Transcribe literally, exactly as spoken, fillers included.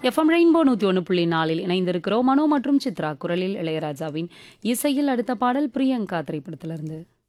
FM rainbow நூற்றி ஒன்று புள்ளி நாலில் இணைந்திருக்கிறோம். மனோ மற்றும் சித்ரா குரலில் இளையராஜாவின் இசையில் அடுத்த பாடல் பிரியங்கா திரைப்படத்திலிருந்து.